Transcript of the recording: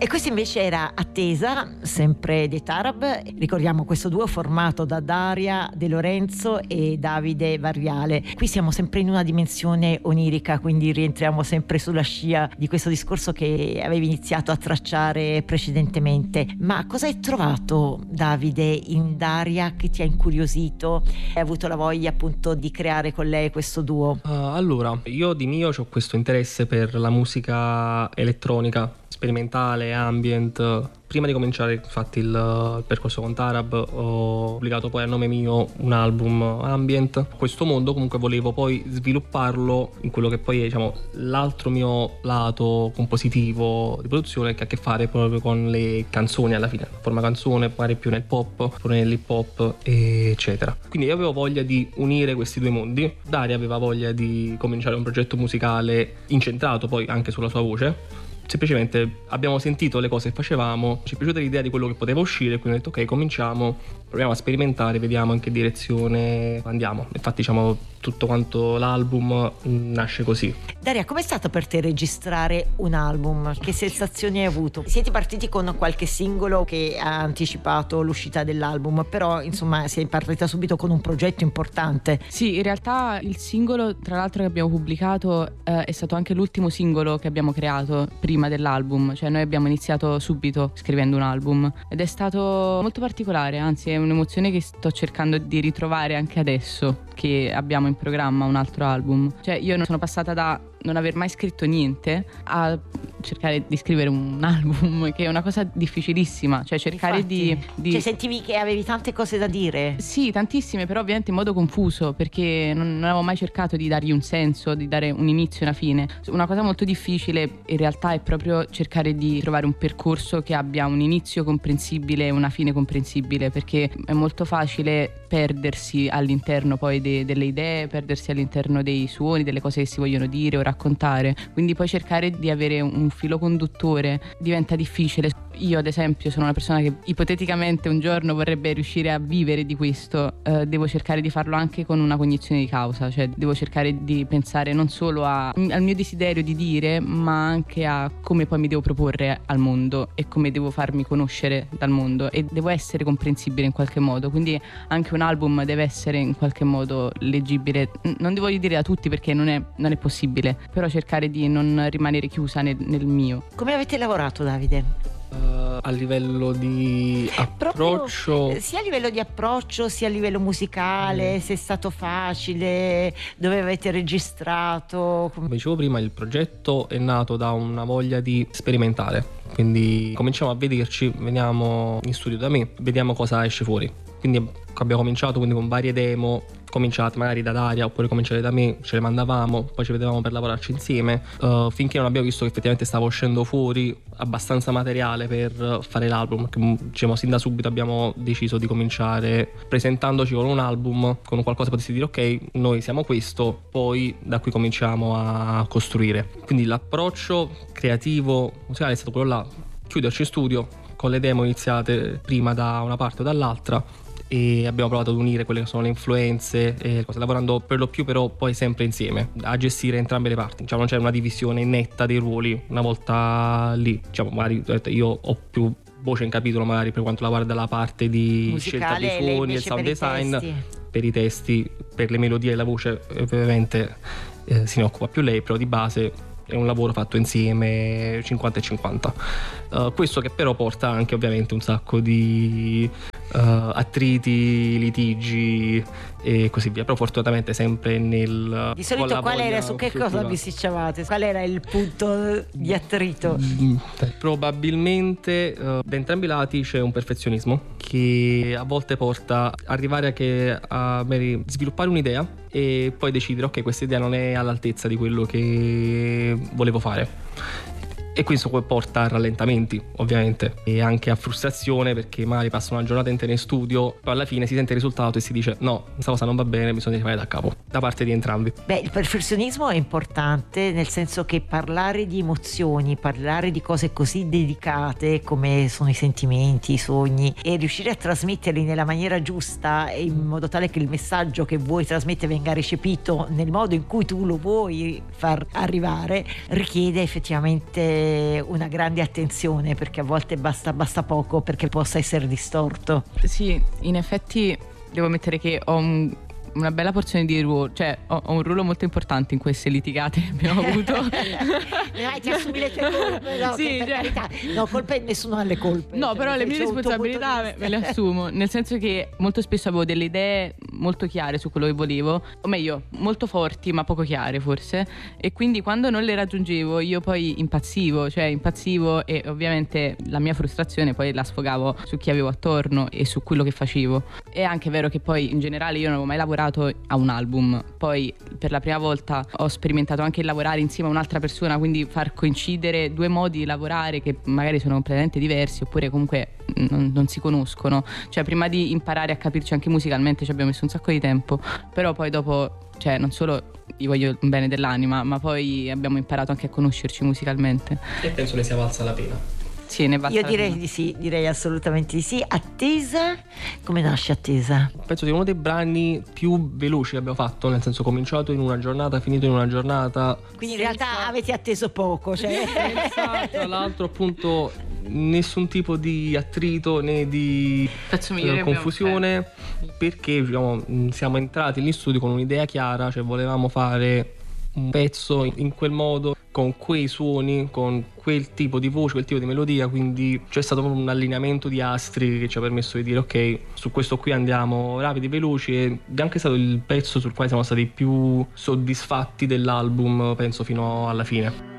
E questa invece era Attesa, sempre dei Tarab. Ricordiamo questo duo formato da Daria De Lorenzo e Davide Variale. Qui siamo sempre in una dimensione onirica, quindi rientriamo sempre sulla scia di questo discorso che avevi iniziato a tracciare precedentemente. Ma cosa hai trovato, Davide, in Daria che ti ha incuriosito? Hai avuto la voglia appunto di creare con lei questo duo? Allora, io di mio ho questo interesse per la musica elettronica, sperimentale, ambient. Prima di cominciare infatti il percorso con Tarab ho pubblicato poi a nome mio un album ambient. Questo mondo comunque volevo poi svilupparlo in quello che poi è, diciamo, l'altro mio lato compositivo di produzione, che ha a che fare proprio con le canzoni alla fine, forma canzone, magari più nel pop, oppure nell'hip hop, eccetera. Quindi io avevo voglia di unire questi due mondi. Daria aveva voglia di cominciare un progetto musicale incentrato poi anche sulla sua voce. Semplicemente abbiamo sentito le cose che facevamo, ci è piaciuta l'idea di quello che poteva uscire, quindi ho detto ok, cominciamo, proviamo a sperimentare, vediamo in che direzione andiamo. Infatti, diciamo, tutto quanto l'album nasce così. Daria, com'è stato per te registrare un album? Che sensazioni hai avuto? Siete partiti con qualche singolo che ha anticipato l'uscita dell'album, però insomma sei partita subito con un progetto importante. Sì, in realtà il singolo, tra l'altro, che abbiamo pubblicato è stato anche l'ultimo singolo che abbiamo creato prima dell'album, cioè noi abbiamo iniziato subito scrivendo un album ed è stato molto particolare, anzi è un'emozione che sto cercando di ritrovare anche adesso che abbiamo in programma un altro album. Cioè io non sono passata da non aver mai scritto niente a cercare di scrivere un album, che è una cosa difficilissima, cioè cercare Infatti, di Cioè sentivi che avevi tante cose da dire? Sì, tantissime, però ovviamente in modo confuso, perché non avevo mai cercato di dargli un senso, di dare un inizio e una fine. Una cosa molto difficile in realtà è proprio cercare di trovare un percorso che abbia un inizio comprensibile e una fine comprensibile, perché è molto facile perdersi all'interno poi delle idee, perdersi all'interno dei suoni, delle cose che si vogliono dire o raccontare. Quindi poi cercare di avere un filo conduttore diventa difficile. Io ad esempio sono una persona che ipoteticamente un giorno vorrebbe riuscire a vivere di questo, devo cercare di farlo anche con una cognizione di causa, cioè devo cercare di pensare non solo al mio desiderio di dire, ma anche a come poi mi devo proporre al mondo e come devo farmi conoscere dal mondo, e devo essere comprensibile in qualche modo, quindi anche un album deve essere in qualche modo leggibile, non devo dire da tutti perché non è possibile, però cercare di non rimanere chiusa nel mio. Come avete lavorato, Davide? A livello di approccio, proprio, sia a livello di approccio sia a livello musicale, se è stato facile, dove avete registrato? come dicevo prima, il progetto è nato da una voglia di sperimentare, quindi cominciamo a vederci, veniamo in studio da me, vediamo cosa esce fuori. Quindi abbiamo cominciato con varie demo, cominciate magari da Daria oppure cominciate da me, ce le mandavamo, poi ci vedevamo per lavorarci insieme, finché non abbiamo visto che effettivamente stava uscendo fuori abbastanza materiale per fare l'album. Diciamo, sin da subito abbiamo deciso di cominciare presentandoci con un album, con qualcosa che potessi dire ok, noi siamo questo, poi da qui cominciamo a costruire. Quindi l'approccio creativo musicale è stato quello là, chiuderci in studio con le demo iniziate prima da una parte o dall'altra, e abbiamo provato ad unire quelle che sono le influenze e cose, lavorando per lo più però poi sempre insieme a gestire entrambe le parti. Diciamo, non c'è una divisione netta dei ruoli una volta lì. Diciamo, magari io ho più voce in capitolo magari per quanto riguarda la parte di musicale, scelta dei suoni, del sound design, per i testi, per le melodie e la voce ovviamente se ne occupa più lei, però di base è un lavoro fatto insieme 50 e 50. Questo che però porta anche ovviamente un sacco di attriti, litigi e così via, però fortunatamente sempre nel di solito qual era, su che cosa bisticciavate? Qual era il punto di attrito? Probabilmente da entrambi i lati c'è un perfezionismo che a volte porta a arrivare a sviluppare un'idea e poi decidere ok, questa idea non è all'altezza di quello che volevo fare, e questo poi porta a rallentamenti ovviamente e anche a frustrazione, perché magari passa una giornata intera in studio, poi alla fine si sente il risultato e si dice no, questa cosa non va bene, bisogna rifare da capo. da parte di entrambi. Beh, il perfezionismo è importante, nel senso che parlare di emozioni, parlare di cose così delicate come sono i sentimenti, i sogni, e riuscire a trasmetterli nella maniera giusta e in modo tale che il messaggio che vuoi trasmettere venga recepito nel modo in cui tu lo vuoi far arrivare, richiede effettivamente una grande attenzione, perché a volte basta poco perché possa essere distorto. Sì, in effetti devo ammettere che ho una bella porzione di ruolo, cioè ho un ruolo molto importante in queste litigate che abbiamo avuto. Ti assumi le tue colpe, no? Sì, per carità. No, colpe, nessuno ha le colpe. No, cioè, però le mie responsabilità me le assumo, nel senso che molto spesso avevo delle idee molto chiare su quello che volevo, o meglio, molto forti ma poco chiare forse, e quindi quando non le raggiungevo io poi impazzivo e ovviamente la mia frustrazione poi la sfogavo su chi avevo attorno e su quello che facevo. È anche vero che poi in generale io non avevo mai lavorato a un album, poi per la prima volta ho sperimentato anche il lavorare insieme a un'altra persona, quindi far coincidere due modi di lavorare che magari sono completamente diversi oppure comunque non si conoscono, cioè prima di imparare a capirci anche musicalmente ci abbiamo messo un sacco di tempo, però poi dopo, cioè non solo gli voglio il bene dell'anima, ma poi abbiamo imparato anche a conoscerci musicalmente E penso ne sia valsa la pena. Sì, ne Io direi di sì, direi assolutamente di sì. Attesa, come nasce Attesa? Penso sia uno dei brani più veloci che abbiamo fatto, nel senso cominciato in una giornata, finito in una giornata. Quindi in realtà avete atteso poco, cioè. Tra l'altro appunto nessun tipo di attrito né di confusione, perché diciamo, siamo entrati in studio con un'idea chiara, cioè volevamo fare un pezzo in quel modo, con quei suoni, con quel tipo di voce, quel tipo di melodia, quindi c'è stato proprio un allineamento di astri che ci ha permesso di dire ok, su questo qui andiamo rapidi, veloci, ed è anche stato il pezzo sul quale siamo stati più soddisfatti dell'album, penso fino alla fine.